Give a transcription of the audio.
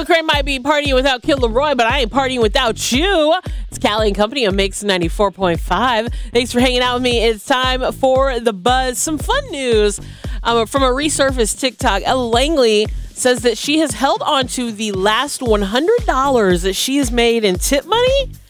McCray might be partying without Kid Leroy, but I ain't partying without you. It's Callie and Company on Mix 94.5. Thanks for hanging out with me. It's time for The Buzz. Some fun news from a resurfaced TikTok. Ella Langley says that she has held on to the last $100 that she has made in tip money